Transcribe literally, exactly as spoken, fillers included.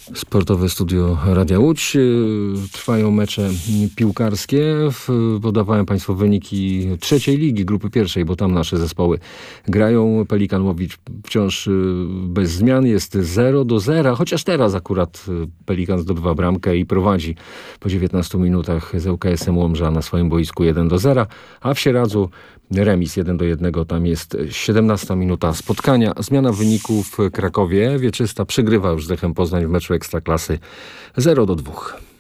Sportowe studio Radia Łódź. Trwają mecze piłkarskie. Podawałem Państwu wyniki trzeciej ligi, grupy pierwszej, bo tam nasze zespoły grają. Pelikan Łowicz wciąż bez zmian. Jest zero do zera, chociaż teraz akurat Pelikan zdobywa bramkę i prowadzi po dziewiętnastu minutach z ŁKS-em Łomża na swoim boisku jeden do zera, a w Sieradzu remis jeden do jednego. Tam jest siedemnasta minuta spotkania. Zmiana wyników w Krakowie. Wieczysta przegrywa już z Lechem Poznań w meczu Ekstraklasy zero do dwóch.